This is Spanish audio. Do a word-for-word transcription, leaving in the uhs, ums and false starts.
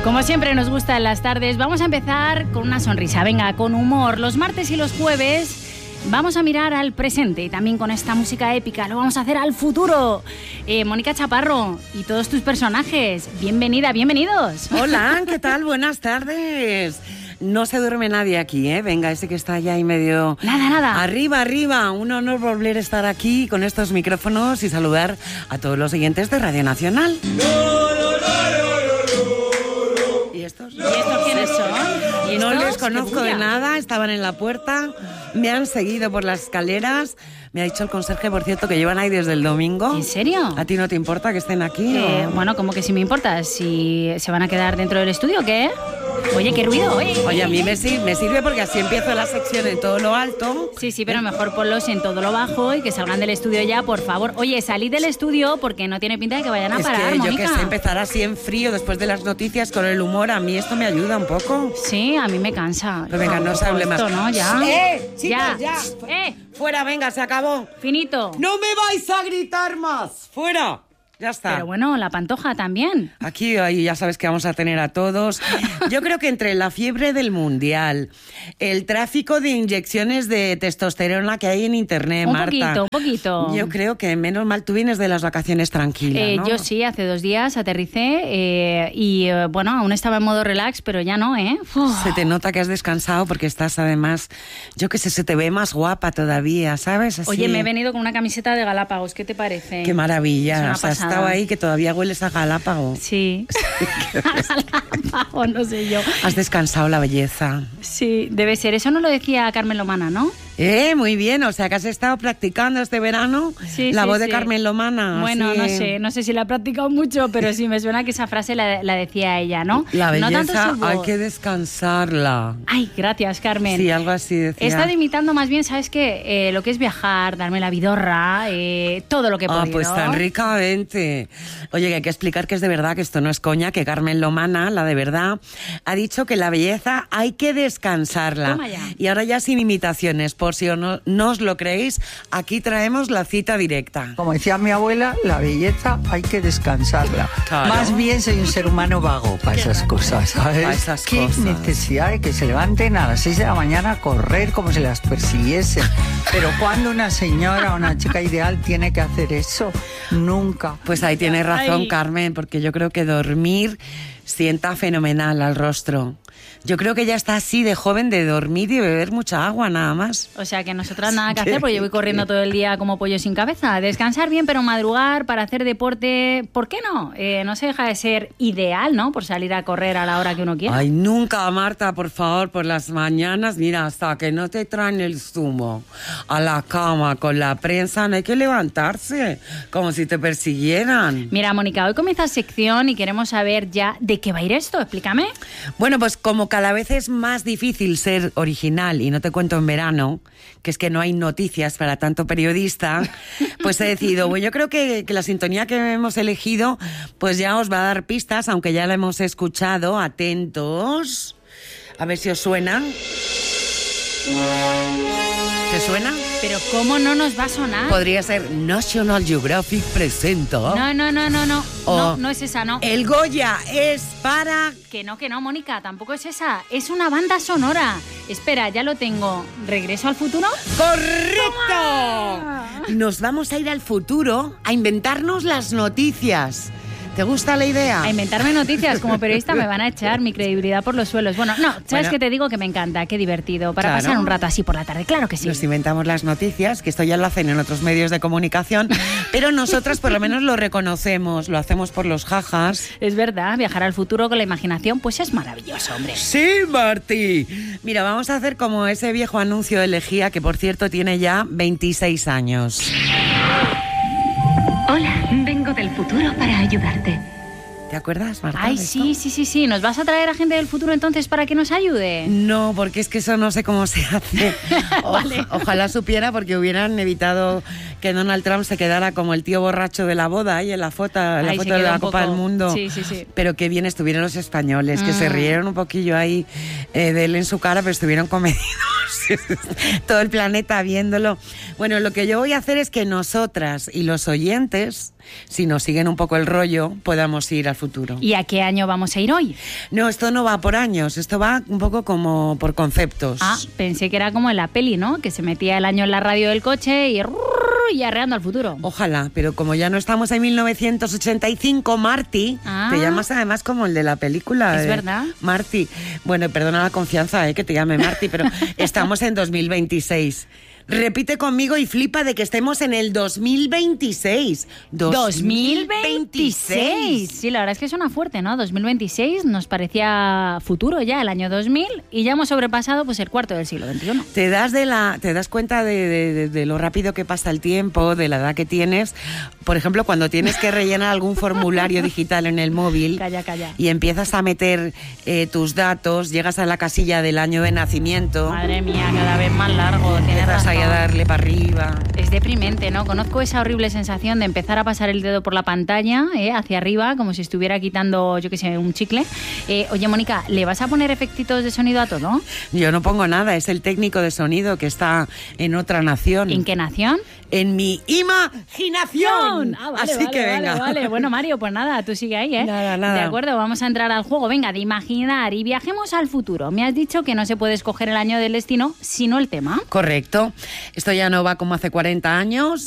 Como siempre nos gusta en las tardes, vamos a empezar con una sonrisa, venga, con humor. Los martes y los jueves vamos a mirar al presente y también con esta música épica lo vamos a hacer al futuro. Eh, Mónica Chaparro y todos tus personajes, bienvenida, bienvenidos. Hola, ¿qué tal? Buenas tardes. No se duerme nadie aquí, ¿eh? Venga, ese que está allá ahí medio... Nada, nada. Arriba, arriba. Un honor volver a estar aquí con estos micrófonos y saludar a todos los oyentes de Radio Nacional. ¿Y estos? ¿Y estos quiénes son? ¿Y No estos? les conozco de nada, estaban en la puerta, me han seguido por las escaleras. Me ha dicho el conserje, por cierto, que llevan ahí desde el domingo. ¿En serio? ¿A ti no te importa que estén aquí? Eh, o? bueno, como que sí me importa. ¿Si se van a quedar dentro del estudio o qué? Oye, qué ruido, oye. Oye, a mí me sirve, me sirve porque así empiezo la sección en todo lo alto. Sí, sí, pero mejor ponlos en todo lo bajo y que salgan del estudio ya, por favor. Oye, salid del estudio porque no tiene pinta de que vayan a es parar, que Mónica. yo que sé, empezar así en frío después de las noticias con el humor, a mí esto me ayuda un poco. Sí, a mí me cansa. Pero venga, no se hable más. Esto, ¿no? Ya. ¡Eh, chicos, ya! ya! ¡Eh! ¡Fuera, venga, se acabó! ¡Finito! ¡No me vais a gritar más! ¡Fuera! Ya está. Pero bueno, la Pantoja también. Aquí ahí ya sabes que vamos a tener a todos. Yo creo que entre la fiebre del mundial, el tráfico de inyecciones de testosterona que hay en internet, Un Marta. poquito, un poquito. Yo creo que menos mal tú vienes de las vacaciones tranquila, Eh, ¿no? yo sí, hace dos días aterricé eh, y eh, bueno, aún estaba en modo relax, pero ya no, ¿eh? Uf. Se te nota que has descansado porque estás además, yo qué sé, se te ve más guapa todavía, ¿sabes? Así. Oye, me he venido con una camiseta de Galápagos, ¿qué te parece? Qué maravilla. Es una O sea, has pasada. estado ahí que todavía hueles a Galápago. Sí. Galápagos, no sé yo. Has descansado la belleza. Sí, debe ser. Eso no lo decía Carmen Lomana, ¿no? Eh, muy bien, o sea que has estado practicando este verano Sí, la sí, voz de sí. Carmen Lomana. Bueno, así, no eh. sé, no sé si la he practicado mucho, pero sí me suena que esa frase la, la decía ella, ¿no? La No tanto belleza su voz. hay que descansarla. Ay, gracias, Carmen. Sí, algo así decía. He estado imitando más bien, ¿sabes qué? Eh, lo que es viajar, darme la vidorra, eh, todo lo que he Ah, podido. pues tan ricamente. Oye, que hay que explicar que es de verdad, que esto no es coña, que Carmen Lomana, la de verdad, ha dicho que la belleza hay que descansarla. Toma ya. Y ahora ya sin imitaciones, por si no, no os lo creéis, aquí traemos la cita directa. Como decía mi abuela, la belleza hay que descansarla. Claro. Más bien soy un ser humano vago para esas cosas, ¿sabes? Pa' esas Qué cosas. necesidad de que se levanten a las seis de la mañana a correr como si las persiguiesen. Pero cuando una señora o una chica ideal tiene que hacer eso, nunca. Pues ahí tiene razón, Ay. Carmen, porque yo creo que dormir sienta fenomenal al rostro. Yo creo que ya está así de joven de dormir y beber mucha agua, nada más. O sea, que nosotras nada que hacer, porque yo voy corriendo todo el día como pollo sin cabeza. Descansar bien, pero madrugar para hacer deporte, ¿por qué no? Eh, no se deja de ser ideal, ¿no? Por salir a correr a la hora que uno quiera. Ay, nunca, Marta, por favor, por las mañanas, mira, hasta que no te traen el zumo a la cama con la prensa, no hay que levantarse, como si te persiguieran. Mira, Mónica, hoy comienza sección y queremos saber ya de qué va a ir esto. Explícame. Bueno, pues como cada vez es más difícil ser original, y no te cuento en verano, que es que no hay noticias para tanto periodista, pues he decidido, bueno, yo creo que, que la sintonía que hemos elegido, pues ya os va a dar pistas, aunque ya la hemos escuchado. Atentos, a ver si os suena. ¿Te suena? Pero ¿cómo no nos va a sonar? Podría ser National Geographic presenta. No, no, no, no, no. O No, no es esa, no. El Goya es para... Que no, que no, Mónica, tampoco es esa. Es una banda sonora. Espera, ya lo tengo. ¿Regreso al futuro? ¡Correcto! Nos vamos a ir al futuro a inventarnos las noticias. ¿Te gusta la idea? A inventarme noticias como periodista me van a echar mi credibilidad por los suelos. Bueno, no, ¿sabes Bueno. qué te digo? Que me encanta, qué divertido. Para Claro. pasar un rato así por la tarde, claro que sí. Nos inventamos las noticias, que esto ya lo hacen en otros medios de comunicación, pero nosotras por lo menos lo reconocemos, lo hacemos por los jajas. Es verdad, viajar al futuro con la imaginación, pues es maravilloso, hombre. Sí, Martí. Mira, vamos a hacer como ese viejo anuncio de lejía, que por cierto tiene ya veintiséis años. Hola, vengo del futuro para ayudarte. ¿Te acuerdas, Marta? Ay, de esto? sí, sí, sí, sí. ¿Nos vas a traer a gente del futuro entonces para que nos ayude? No, porque es que eso no sé cómo se hace. O- Vale. Ojalá supiera, porque hubieran evitado que Donald Trump se quedara como el tío borracho de la boda ahí en la foto, en la Ahí se foto de queda la un Copa poco- del Mundo. Sí, sí, sí. Pero qué bien estuvieron los españoles, que Mm. se rieron un poquillo ahí eh, de él en su cara, pero estuvieron comedidos. todo el planeta viéndolo. Bueno, lo que yo voy a hacer es que nosotras y los oyentes, si nos siguen un poco el rollo, podamos ir al futuro. ¿Y a qué año vamos a ir hoy? No, esto no va por años, esto va un poco como por conceptos. Ah, pensé que era como en la peli, ¿no? Que se metía el año en la radio del coche y... y arreando al futuro. Ojalá, pero como ya no estamos en mil novecientos ochenta y cinco, Marty, ah, te llamas además como el de la película. Es eh, verdad. Marty. Bueno, perdona la confianza, eh, que te llame Marty, pero estamos en dos mil veintiséis. Repite conmigo y flipa de que estemos en el dos mil veintiséis. dos mil veintiséis. Sí, la verdad es que suena fuerte, ¿no? dos mil veintiséis nos parecía futuro ya, el año dos mil, y ya hemos sobrepasado pues el cuarto del siglo veintiuno. Te das, de la, te das cuenta de, de, de lo rápido que pasa el tiempo, de la edad que tienes. Por ejemplo, cuando tienes que rellenar algún formulario digital en el móvil. Calla, calla. Y empiezas a meter eh, tus datos, llegas a la casilla del año de nacimiento. Madre mía, cada vez más largo. Tienes razón. A darle para arriba. Es deprimente, ¿no? Conozco esa horrible sensación de empezar a pasar el dedo por la pantalla, ¿eh? Hacia arriba, como si estuviera quitando, yo qué sé, un chicle. Eh, oye, Mónica, ¿le vas a poner efectitos de sonido a todo? Yo no pongo nada, es el técnico de sonido que está en otra nación. ¿En qué nación? En mi imaginación. Ah, vale, Así vale, que venga. Vale, vale. Bueno, Mario, pues nada, tú sigue ahí, ¿eh? Nada, nada. De acuerdo, vamos a entrar al juego. Venga, de imaginar y viajemos al futuro. Me has dicho que no se puede escoger el año del destino, sino el tema. Correcto. Esto ya no va como hace cuarenta años.